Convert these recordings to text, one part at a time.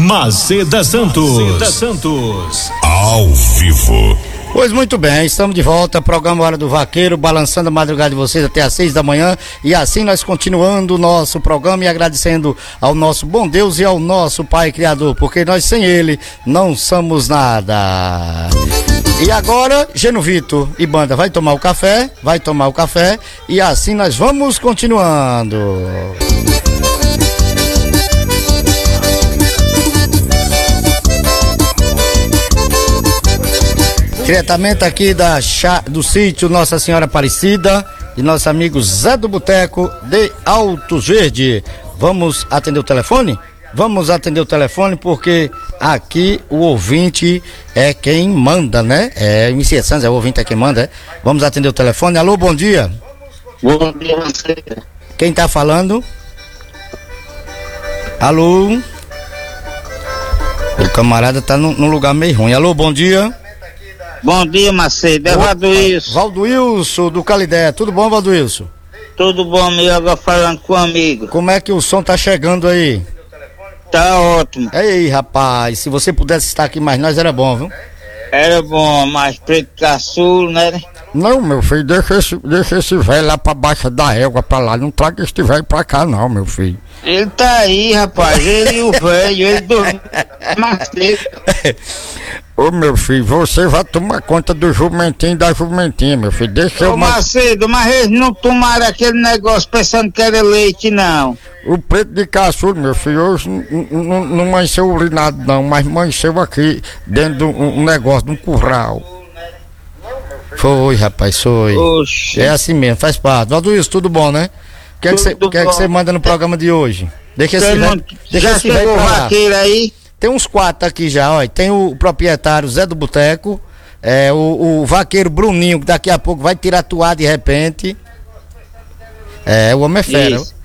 Maceda Santos. Ao vivo. Pois muito bem, estamos de volta, programa Hora do Vaqueiro, balançando a madrugada de vocês até às 6 da manhã, e assim nós continuando o nosso programa e agradecendo ao nosso bom Deus e ao nosso Pai Criador, porque nós sem Ele não somos nada. E agora, Genovito e banda vai tomar o café, e assim nós vamos continuando. Diretamente aqui do sítio Nossa Senhora Aparecida, de nosso amigo Zé do Boteco de Altos Verde. Vamos atender o telefone? Vamos atender o telefone porque aqui o ouvinte é quem manda, né? MC Santos, o ouvinte é quem manda, é? Vamos atender o telefone. Alô, bom dia. Bom dia, você. Quem tá falando? Alô? O camarada tá num lugar meio ruim. Alô, bom dia. Bom dia, Macedo. É Valdoilson. Valdoilson do Calidé. Tudo bom, Valdoilson? Tudo bom, meu? Agora falando com o amigo. Como é que o som tá chegando aí? Tá ótimo. Ei, rapaz, se você pudesse estar aqui mais nós, era bom, viu? Era bom, mas preto caçulo, né? Não, meu filho, deixa esse velho lá pra baixo da égua pra lá. Não traga esse velho pra cá, não, meu filho. Ele tá aí, rapaz. Ele e o velho, ele dormiu mais cedo. Ô, meu filho, você vai tomar conta do jumentinho e da jumentinha, meu filho. Deixa eu... Macedo, mas eles não tomaram aquele negócio pensando que era leite, não. O preto de caçulo, meu filho, hoje não amanheceu urinado, não, mas amanheceu aqui dentro de um negócio, de um curral. Foi, rapaz, foi. Oxi. É assim mesmo, faz parte. Valdoilson, tudo bom, né? O que é que você manda no programa de hoje? Deixa esse velho vaqueiro aí. Tem uns 4 aqui já, ó. Tem o proprietário Zé do Boteco, o vaqueiro Bruninho, que daqui a pouco vai tirar toalha de repente. O homem é fera. Isso.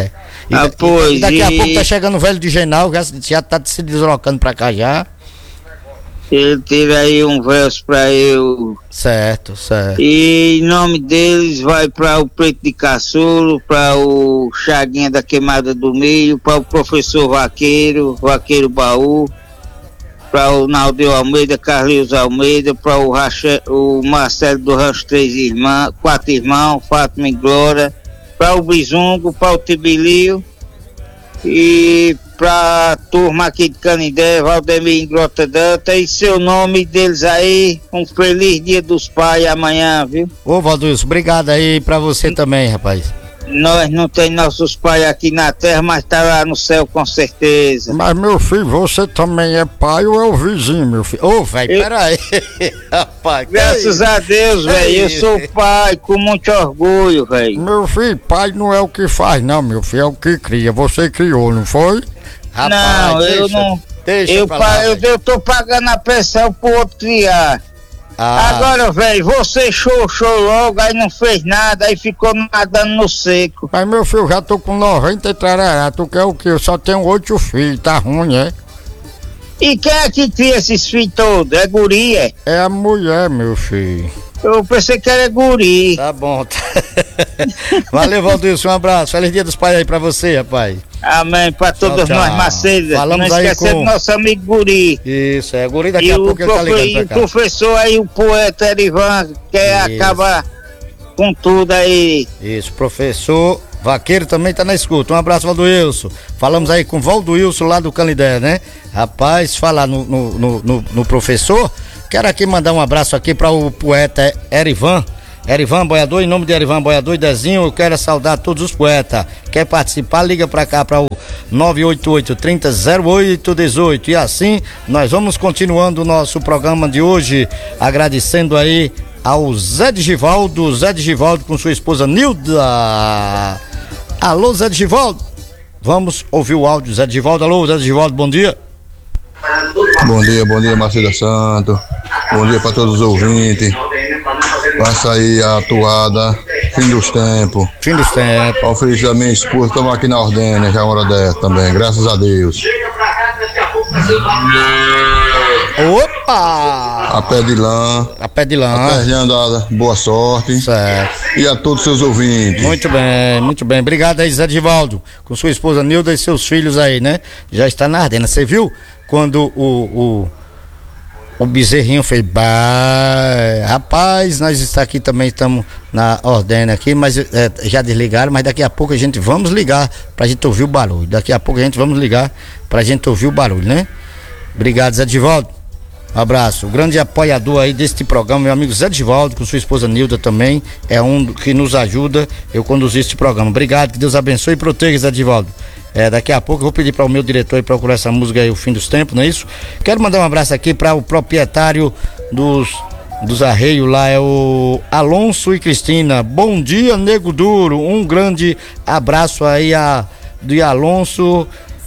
E daqui a pouco tá chegando o velho de Genal, já tá se deslocando pra cá já. Ele tira aí um verso pra eu. Certo. E em nome deles vai para o Preto de Caçulo, para o Chaguinha da Queimada do Milho, para o Professor Vaqueiro Baú, para o Naldeu Almeida, Carlinhos Almeida, para o Marcelo do Rancho 4 Irmãos, Fátima e Glória, para o Bizungo, para o Tibilio e pra turma aqui de Canindé, Valdemir Grota Danta, e seu nome deles aí, um feliz dia dos pais amanhã, viu? Ô, Valdoilson, obrigado aí pra você também, rapaz. Nós não tem nossos pais aqui na terra, mas tá lá no céu com certeza. Mas, meu filho, você também é pai ou é o vizinho, meu filho? Ô, velho, peraí, rapaz. Graças a Deus, velho, eu sou pai com muito orgulho, velho. Meu filho, pai não é o que faz, não, meu filho, é o que cria. Você criou, não foi? Rapaz, não, eu não. Eu tô pagando a pensão pro outro criar. Agora, velho, você xoxou logo, aí não fez nada, aí ficou nadando no seco. Mas, meu filho, já tô com 90 e trarará, tu quer o quê? Eu só tenho 8 filhos, tá ruim, é? E quem é que cria esses filhos todos? É guri, é? É a mulher, meu filho. Eu pensei que era guri. Tá bom. Valeu, Valdoilson, um abraço. Feliz Dia dos Pais aí pra você, rapaz. Amém, pra todos nós, Macedo. Falamos não esquecer do nosso amigo Guri. Isso, Guri daqui a pouco ele tá ligando pra cá. E o professor aí, o poeta Erivan, quer acabar com tudo aí. Isso, professor Vaqueiro também tá na escuta. Um abraço, Valdoilson. Falamos aí com o Valdoilson lá do Canindé, né? Rapaz, falar no professor, quero aqui mandar um abraço aqui para o poeta Erivan Boiador, em nome de Erivan Boiador e Dezinho, eu quero saudar todos os poetas. Quer participar? Liga pra cá para o 988-30-0818. E assim nós vamos continuando o nosso programa de hoje, agradecendo aí ao Zé de Givaldo com sua esposa Nilda. Alô, Zé de Givaldo, vamos ouvir o áudio. Zé de Givaldo, alô, Zé de Givaldo, bom dia. Bom dia, Maceda Santos. Bom dia para todos os ouvintes. Vai sair a toada, fim dos tempos. Ao filho da minha esposa, estamos aqui na Ordênia, já é uma hora dessa também, graças a Deus. Opa! A Pé de Lã. A Pé de Lã. A Terrinha da Boa Sorte. Certo. E a todos os seus ouvintes. Muito bem, muito bem. Obrigado aí, Zé Divaldo, com sua esposa Nilda e seus filhos aí, né? Já está na Ardena. Você viu quando o bezerrinho fez, rapaz, nós está aqui também, estamos na Ordena aqui, mas já desligaram, mas daqui a pouco a gente vamos ligar pra gente ouvir o barulho. Daqui a pouco a gente vamos ligar pra gente ouvir o barulho, né? Obrigado, Zé Divaldo. Um abraço. O grande apoiador aí deste programa, meu amigo Zé Divaldo, com sua esposa Nilda também, é um que nos ajuda eu conduzir este programa. Obrigado, que Deus abençoe e proteja, Zé Divaldo. Daqui a pouco eu vou pedir para o meu diretor aí procurar essa música aí, O Fim dos Tempos, não é isso? Quero mandar um abraço aqui para o proprietário dos arreios lá, é o Alonso e Cristina. Bom dia, Nego Duro. Um grande abraço aí de Alonso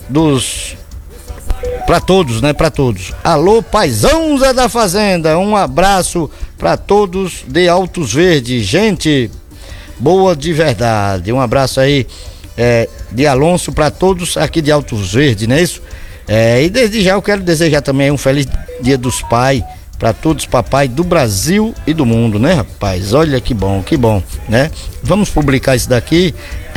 para todos, né? Para todos. Alô, paizão Zé da Fazenda. Um abraço para todos de Altos Verdes. Gente boa de verdade. Um abraço aí de Alonso para todos aqui de Altos Verdes, não é isso? E desde já eu quero desejar também um feliz Dia dos Pais para todos os papai do Brasil e do mundo, né, rapaz? Olha que bom, né? Vamos publicar isso daqui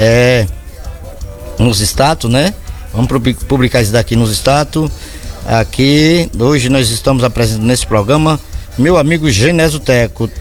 nos status, né? Vamos publicar isso daqui nos status. Aqui, hoje nós estamos apresentando nesse programa meu amigo Genésio Teco.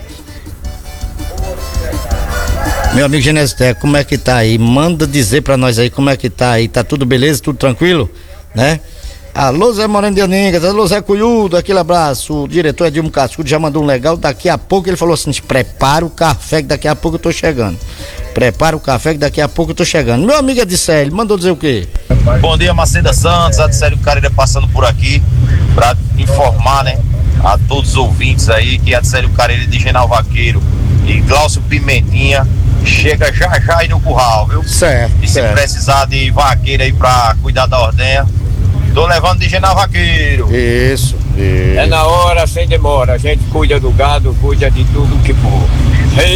Meu amigo Genésio Teco, como é que tá aí? Manda dizer pra nós aí como é que tá aí. Tá tudo beleza? Tudo tranquilo? Né? Alô, Zé Moreno de Aningas, alô, Zé Cunhudo, aquele abraço. O diretor Edilmo Cascudo já mandou um legal. Daqui a pouco ele falou assim: prepara o café que daqui a pouco eu tô chegando. Prepara o café que daqui a pouco eu tô chegando. Meu amigo Edicélio, mandou dizer o quê? Bom dia, Maceda Santos, Edicélio Careira passando por aqui pra informar, né, a todos os ouvintes aí que Edicélio Careira de Genal Vaqueiro e Glaucio Pimentinha chega já aí no curral, viu? Certo. E se precisar de vaqueiro aí pra cuidar da ordenha, tô levando de Genal Vaqueiro. Isso. É na hora, sem demora. A gente cuida do gado, cuida de tudo que for.